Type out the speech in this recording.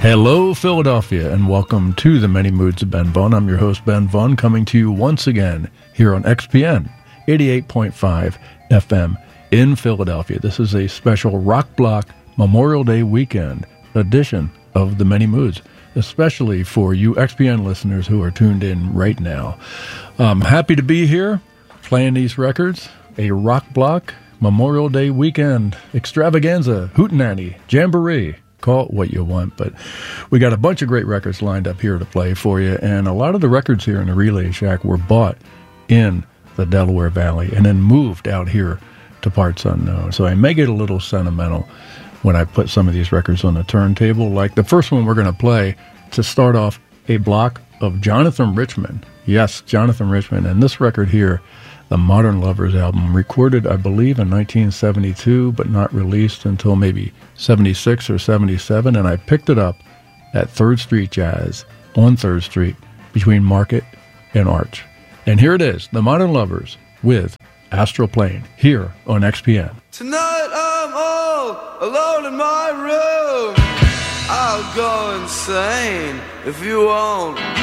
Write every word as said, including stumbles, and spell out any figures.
Hello, Philadelphia, and welcome to the Many Moods of Ben Vaughn. I'm your host, Ben Vaughn, coming to you once again here on X P N eighty-eight point five F M in Philadelphia. This is a special Rock Block Memorial Day weekend edition of the Many Moods, especially for you X P N listeners who are tuned in right now. I'm happy to be here playing these records, a Rock Block Memorial Day weekend extravaganza, hootenanny, jamboree. Call it what you want, but we got a bunch of great records lined up here to play for you, and a lot of the records here in the Relay Shack were bought in the Delaware Valley and then moved out here to parts unknown. So I may get a little sentimental when I put some of these records on the turntable, like the first one we're going to play to start off a block of Jonathan Richman. Yes, Jonathan Richman, and this record here, the Modern Lovers album, recorded, I believe, in nineteen seventy-two, but not released until maybe seventy-six or seventy-seven, and I picked it up at third Street Jazz on third Street between Market and Arch. And here it is, the Modern Lovers with Astral Plane, here on X P N. Tonight I'm all alone in my room. I'll go insane if you won't